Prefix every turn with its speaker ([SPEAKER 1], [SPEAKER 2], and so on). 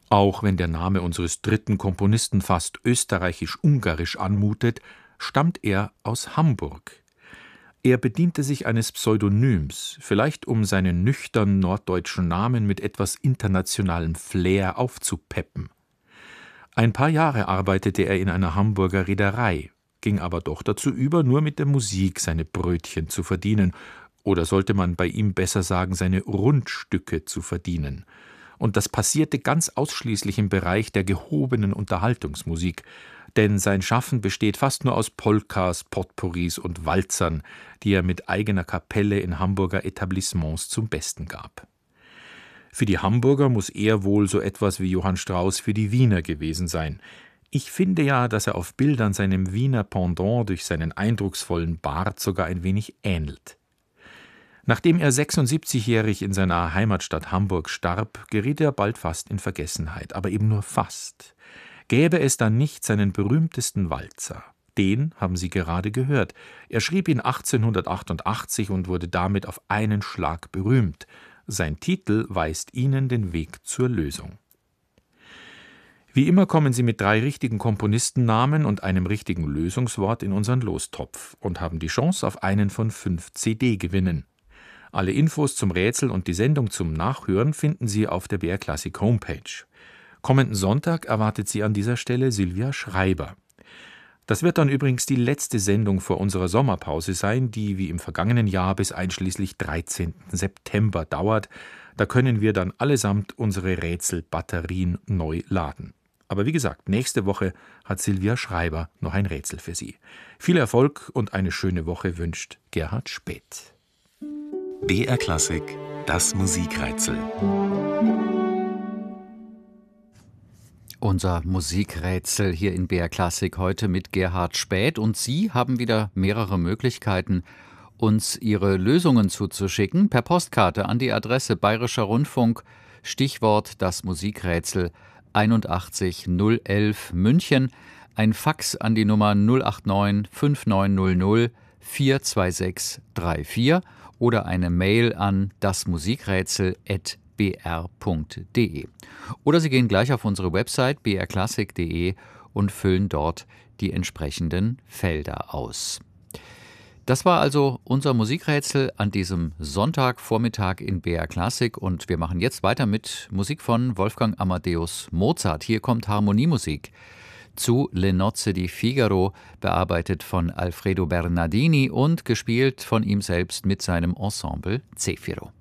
[SPEAKER 1] Auch wenn der Name unseres dritten Komponisten fast österreichisch-ungarisch anmutet, stammt er aus Hamburg. Er bediente sich eines Pseudonyms, vielleicht um seinen nüchtern norddeutschen Namen mit etwas internationalem Flair aufzupeppen. Ein paar Jahre arbeitete er in einer Hamburger Reederei, ging aber doch dazu über, nur mit der Musik seine Brötchen zu verdienen, oder sollte man bei ihm besser sagen, seine Rundstücke zu verdienen. Und das passierte ganz ausschließlich im Bereich der gehobenen Unterhaltungsmusik, denn sein Schaffen besteht fast nur aus Polkas, Potpourris und Walzern, die er mit eigener Kapelle in Hamburger Etablissements zum Besten gab. Für die Hamburger muss er wohl so etwas wie Johann Strauss für die Wiener gewesen sein. Ich finde ja, dass er auf Bildern seinem Wiener Pendant durch seinen eindrucksvollen Bart sogar ein wenig ähnelt. Nachdem er 76-jährig in seiner Heimatstadt Hamburg starb, geriet er bald fast in Vergessenheit, aber eben nur fast. Gäbe es dann nicht seinen berühmtesten Walzer? Den haben Sie gerade gehört. Er schrieb ihn 1888 und wurde damit auf einen Schlag berühmt. Sein Titel weist Ihnen den Weg zur Lösung. Wie immer kommen Sie mit 3 richtigen Komponistennamen und einem richtigen Lösungswort in unseren Lostopf und haben die Chance auf einen von 5 CD-Gewinnen. Alle Infos zum Rätsel und die Sendung zum Nachhören finden Sie auf der BR Classic Homepage. Kommenden Sonntag erwartet Sie an dieser Stelle Silvia Schreiber. Das wird dann übrigens die letzte Sendung vor unserer Sommerpause sein, die wie im vergangenen Jahr bis einschließlich 13. September dauert. Da können wir dann allesamt unsere Rätselbatterien neu laden. Aber wie gesagt, nächste Woche hat Silvia Schreiber noch ein Rätsel für Sie. Viel Erfolg und eine schöne Woche wünscht Gerhard Späth.
[SPEAKER 2] BR Classic, das Musikrätsel.
[SPEAKER 3] Unser Musikrätsel hier in BR Classic heute mit Gerhard Späth. Und Sie haben wieder mehrere Möglichkeiten, uns Ihre Lösungen zuzuschicken. Per Postkarte an die Adresse Bayerischer Rundfunk, Stichwort das Musikrätsel 81011 München. Ein Fax an die Nummer 089 5900 42634 oder eine Mail an dasmusikrätsel@br.de. Oder Sie gehen gleich auf unsere Website brklassik.de und füllen dort die entsprechenden Felder aus. Das war also unser Musikrätsel an diesem Sonntagvormittag in BR Classic und wir machen jetzt weiter mit Musik von Wolfgang Amadeus Mozart. Hier kommt Harmoniemusik zu Le Nozze di Figaro, bearbeitet von Alfredo Bernardini und gespielt von ihm selbst mit seinem Ensemble Zefiro.